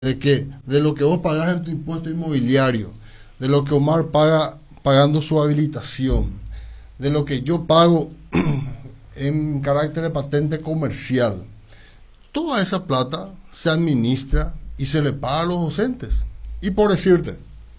de que de lo que vos pagás en tu impuesto inmobiliario, de lo que Omar paga pagando su habilitación, de lo que yo pago en carácter de patente comercial, toda esa plata se administra y se le paga a los docentes. Y por decirte,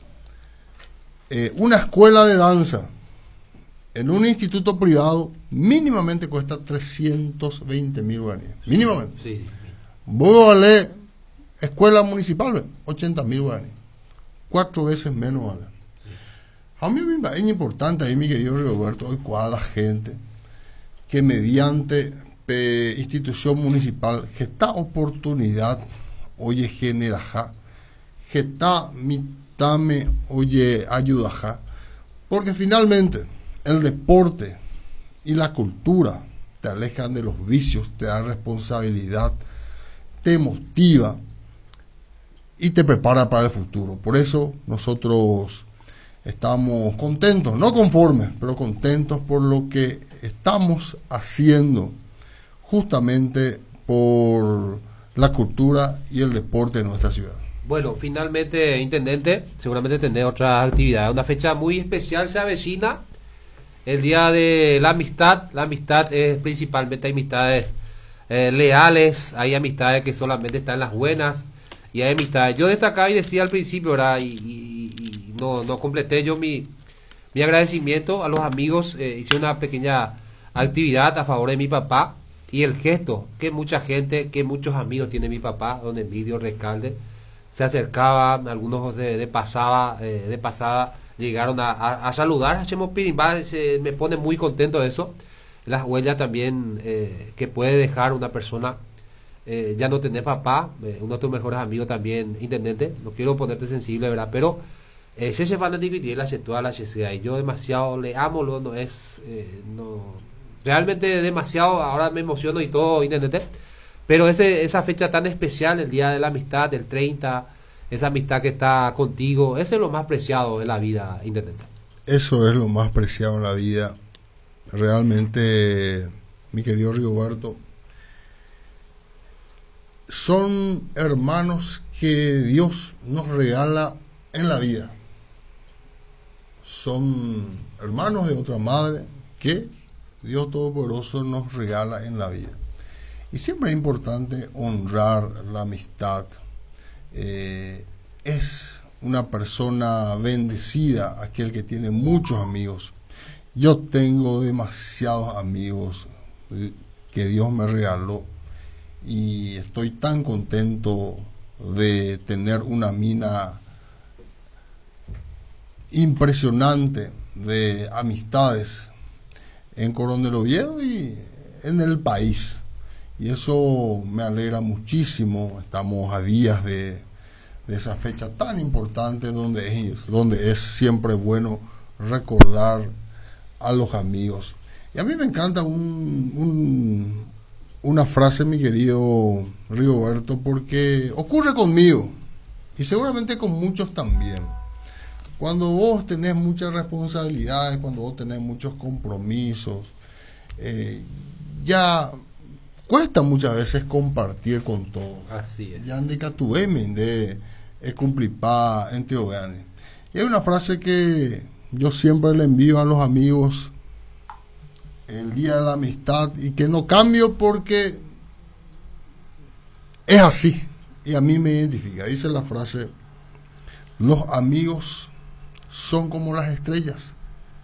una escuela de danza en un instituto privado mínimamente cuesta 320.000 guaraníes. Mínimamente. Sí. Vos valés escuela municipal, 80.000 guaraníes. 4 veces menos vale. A mí me parece importante ahí, mi querido Roberto, hoy cuál la gente que mediante institución municipal esta oportunidad oye generaja, esta mitame oye ayudaja, porque finalmente el deporte y la cultura te alejan de los vicios, te dan responsabilidad, te motiva y te prepara para el futuro. Por eso nosotros estamos contentos, no conformes, pero contentos por lo que estamos haciendo justamente por la cultura y el deporte de nuestra ciudad. Bueno, finalmente, intendente, seguramente tendré otra actividad. Una fecha muy especial se avecina, el día de la amistad. La amistad es principalmente amistades leales, hay amistades que solamente están en las buenas, y hay amistades. Yo destacaba y decía al principio, ¿verdad? Y no completé yo mi agradecimiento a los amigos. Hice una pequeña actividad a favor de mi papá, y el gesto que mucha gente, que muchos amigos tiene mi papá, don Emilio Recalde, se acercaba, algunos de pasada llegaron a saludar a Chemo Pirimba. Me pone muy contento de eso, las huellas también que puede dejar una persona. Ya no tener papá, uno de tus mejores amigos también, intendente, no quiero ponerte sensible, ¿verdad? Pero ese fanático y tiene la toda la sociedad, y yo demasiado le amo, no es, realmente demasiado, ahora me emociono y todo, intendente, pero esa fecha tan especial, el día de la amistad, el 30, esa amistad que está contigo, ese es lo más preciado de la vida, intendente. Eso es lo más preciado en la vida, realmente, mi querido Rigoberto. Son hermanos que Dios nos regala en la vida. Son hermanos de otra madre que Dios Todopoderoso nos regala en la vida. Y siempre es importante honrar la amistad. Es una persona bendecida aquel que tiene muchos amigos. Yo tengo demasiados amigos que Dios me regaló. Y estoy tan contento de tener una mina impresionante de amistades en Coronel Oviedo y en el país. Y eso me alegra muchísimo. Estamos a días de esa fecha tan importante donde es siempre bueno recordar a los amigos. Y a mí me encanta una frase, mi querido Rigoberto, porque ocurre conmigo y seguramente con muchos también. Cuando vos tenés muchas responsabilidades, cuando vos tenés muchos compromisos, ya cuesta muchas veces compartir con todos. Así es. Ya indica tu de cumplir entre oveanes. Y hay una frase que yo siempre le envío a los amigos el día de la amistad, y que no cambio porque es así y a mí me identifica. Dice la frase: los amigos son como las estrellas,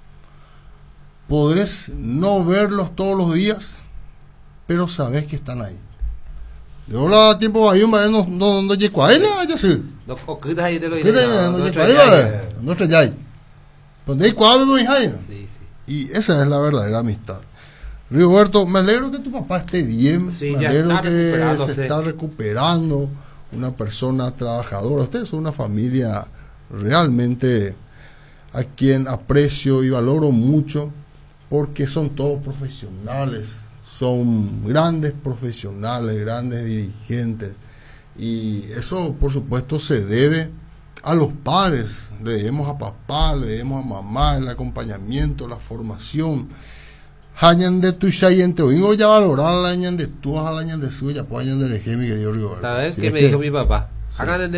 podés no verlos todos los días, pero sabés que están ahí. De hola tiempo hay un no llegó a él, ya sí. No cocudas ahí de lo no estrelláis. Pues de cuál me hay. Sí. Y esa es la verdadera amistad. Rigoberto, me alegro que tu papá esté bien, sí, me alegro que se está recuperando, una persona trabajadora. Ustedes son una familia realmente a quien aprecio y valoro mucho, porque son todos profesionales, son grandes profesionales, grandes dirigentes, y eso por supuesto se debe a los padres. Le debemos a papá, le debemos a mamá el acompañamiento, la formación. Hañan de tu shayente oingo ya valorar la añan de tu a la añan de su ya pues añan de mi querido Rigoberto. ¿Sabes qué me dijo mi papá? Hagan